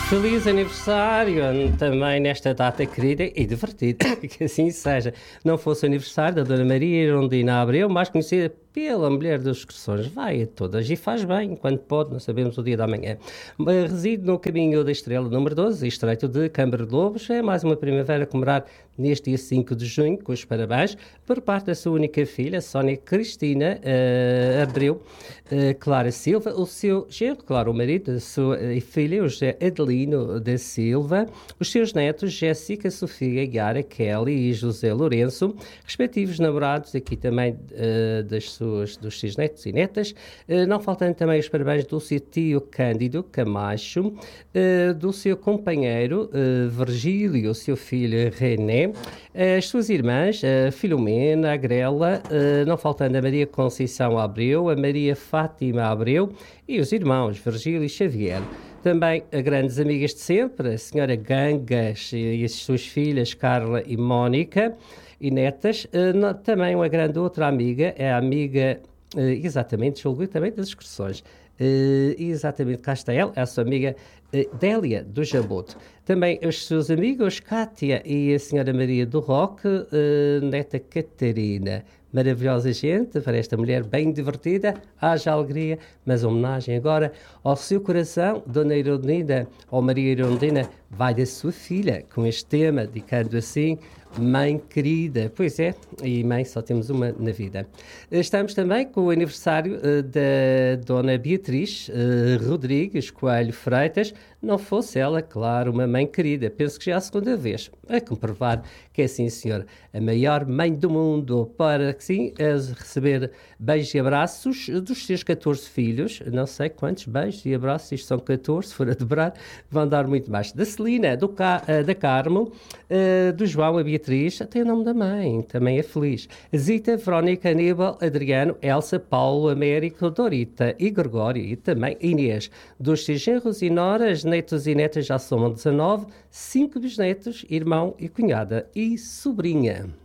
Feliz aniversário também nesta data querida e divertida, que assim seja. Não fosse o aniversário da Dona Maria Irondina Abreu, mais conhecida pela mulher das excursões, vai a todas e faz bem, enquanto pode, não sabemos o dia da manhã. Reside no caminho da Estrela número 12, estreito de Câmara de Lobos. É mais uma primavera a comemorar neste dia 5 de junho, com os parabéns, por parte da sua única filha, Sónia Cristina Abreu, Clara Silva, o seu genro, claro, o marido da sua filha, o José Adelino da Silva, os seus netos, Jéssica, Sofia, Yara, Kelly e José Lourenço, respectivos namorados, aqui também dos seus netos e netas, não faltando também os parabéns do seu tio Cândido Camacho, do seu companheiro Virgílio, o seu filho René, as suas irmãs, a Filomena, a Grela, não faltando a Maria Conceição Abreu, a Maria Fátima Abreu e os irmãos Virgílio e Xavier. Também a grandes amigas de sempre, a senhora Gangas e as suas filhas Carla e Mónica e netas. Também uma grande outra amiga, é a amiga, exatamente, julgo também das excursões. Exatamente, cá está ela, a sua amiga Délia do Jaboto. Também os seus amigos Cátia e a senhora Maria do Roque, neta Catarina. Maravilhosa gente, para esta mulher bem divertida, haja alegria, mas homenagem agora ao seu coração, Dona Irondina, ou Maria Irondina, vai da sua filha, com este tema, dedicando assim, mãe querida. Pois é, e mãe só temos uma na vida. Estamos também com o aniversário da Dona Beatriz Rodrigues Coelho Freitas. Não fosse ela, claro, uma mãe querida. Penso que já é a segunda vez a comprovar que é sim, senhor, a maior mãe do mundo, para que sim, receber beijos e abraços dos seus 14 filhos. Não sei quantos beijos e abraços, isto são 14, se for a dobrar, vão dar muito mais. Da Celina, da Carmo, do João, a Beatriz, tem o nome da mãe, também é feliz. Zita, Verónica, Aníbal, Adriano, Elsa, Paulo, Américo, Dorita e Gregório e também Inês. Dos seus genros e noras, netos e netas já somam 19, 5 bisnetos, irmão e cunhada e sobrinha.